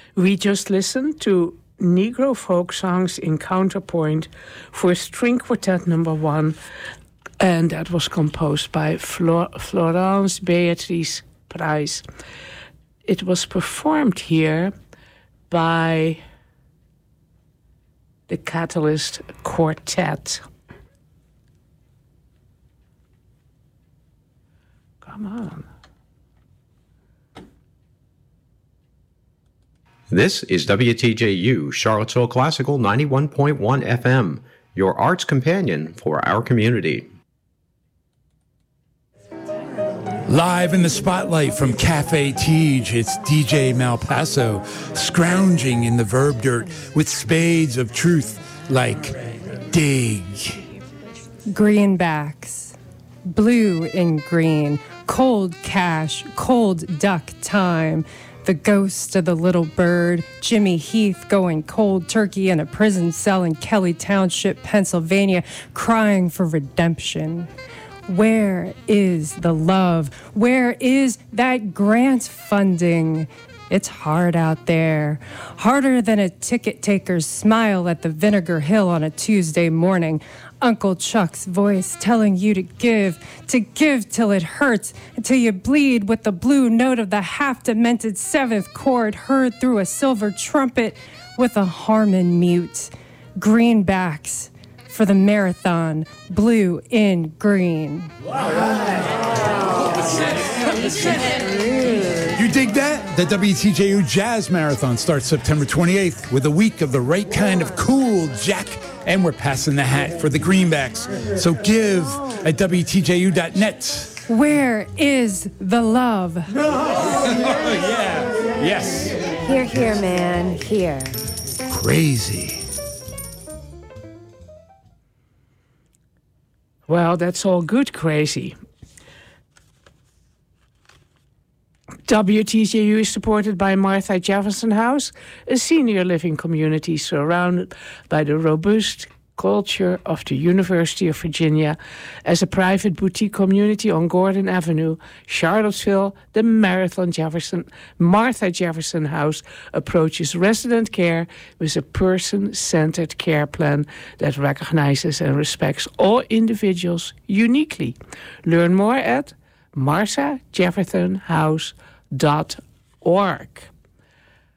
We just listened to Negro folk songs in counterpoint for string quartet number 1, and that was composed by Florence Beatrice Price. It was performed here by the Catalyst Quartet. Come on. This is WTJU, Charlottesville Classical 91.1 FM, your arts companion for our community. Live in the spotlight from Cafe Tige, it's DJ Malpaso, scrounging in the verb dirt with spades of truth like dig. Greenbacks, blue and green, cold cash, cold duck time. The ghost of the little bird, Jimmy Heath going cold turkey in a prison cell in Kelly Township, Pennsylvania, crying for redemption. Where is the love? Where is that grant funding? It's hard out there. Harder than a ticket taker's smile at the Vinegar Hill on a Tuesday morning. Uncle Chuck's voice telling you to give till it hurts, until you bleed with the blue note of the half-demented seventh chord heard through a silver trumpet with a Harmon mute. Greenbacks for the marathon, blue in green. You dig that? The WTJU Jazz Marathon starts September 28th with a week of the right kind of cool jack, and we're passing the hat for the Greenbacks. So give at WTJU.net. Where is the love? Yeah. Yes. Here, here, man, here. Crazy. Well, that's all good, crazy. WTJU is supported by Martha Jefferson House, a senior living community surrounded by the robust culture of the University of Virginia. As a private boutique community on Gordon Avenue, Charlottesville, the Martha Jefferson House approaches resident care with a person-centered care plan that recognizes and respects all individuals uniquely. Learn more at marthajeffersonhouse.org.